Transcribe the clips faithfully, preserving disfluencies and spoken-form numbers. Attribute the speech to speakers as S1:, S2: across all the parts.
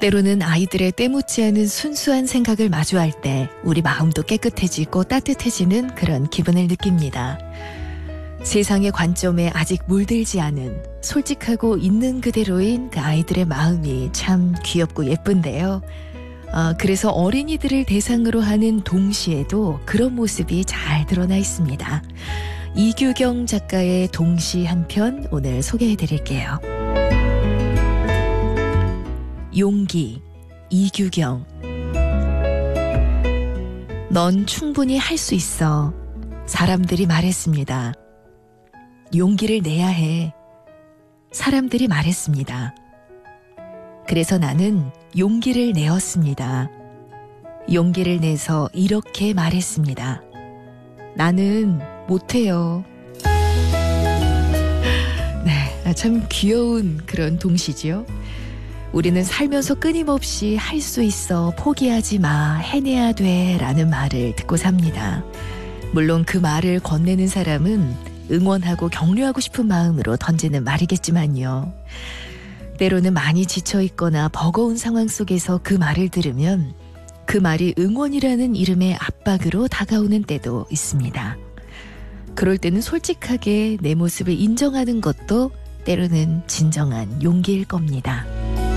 S1: 때로는 아이들의 때묻지 않은 순수한 생각을 마주할 때 우리 마음도 깨끗해지고 따뜻해지는 그런 기분을 느낍니다. 세상의 관점에 아직 물들지 않은 솔직하고 있는 그대로인 그 아이들의 마음이 참 귀엽고 예쁜데요. 어, 그래서 어린이들을 대상으로 하는 동시에도 그런 모습이 잘 드러나 있습니다. 이규경 작가의 동시 한 편 오늘 소개해 드릴게요. 용기, 이규경. 넌 충분히 할 수 있어. 사람들이 말했습니다. 용기를 내야 해. 사람들이 말했습니다. 그래서 나는 용기를 내었습니다. 용기를 내서 이렇게 말했습니다. 나는 못해요. 네, 참 귀여운 그런 동시지요. 우리는 살면서 끊임없이 할 수 있어, 포기하지 마, 해내야 돼 라는 말을 듣고 삽니다. 물론 그 말을 건네는 사람은 응원하고 격려하고 싶은 마음으로 던지는 말이겠지만요. 때로는 많이 지쳐있거나 버거운 상황 속에서 그 말을 들으면 그 말이 응원이라는 이름의 압박으로 다가오는 때도 있습니다. 그럴 때는 솔직하게 내 모습을 인정하는 것도 때로는 진정한 용기일 겁니다.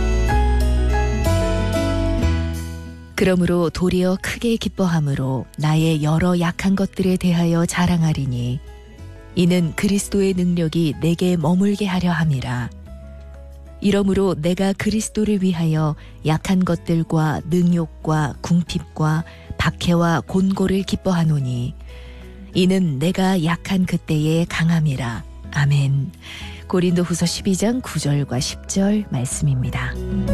S1: 그러므로 도리어 크게 기뻐함으로 나의 여러 약한 것들에 대하여 자랑하리니 이는 그리스도의 능력이 내게 머물게 하려 함이라. 이러므로 내가 그리스도를 위하여 약한 것들과 능욕과 궁핍과 박해와 곤고를 기뻐하노니 이는 내가 약한 그때의 강함이라. 아멘. 고린도후서 십이 장 구 절과 십 절 말씀입니다.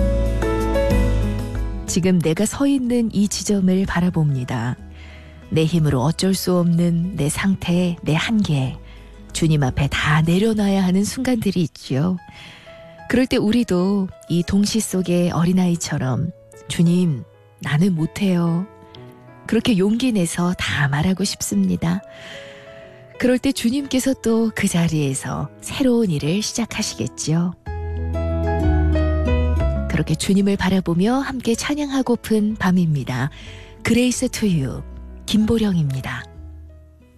S1: 지금 내가 서 있는 이 지점을 바라봅니다. 내 힘으로 어쩔 수 없는 내 상태, 내 한계, 주님 앞에 다 내려놔야 하는 순간들이 있지요. 그럴 때 우리도 이 동시 속의 어린아이처럼 주님, 나는 못해요. 그렇게 용기 내서 다 말하고 싶습니다. 그럴 때 주님께서 또 그 자리에서 새로운 일을 시작하시겠지요. 그렇게 주님을 바라보며 함께 찬양하고픈 밤입니다. 그레이스 투 유, 김보령입니다.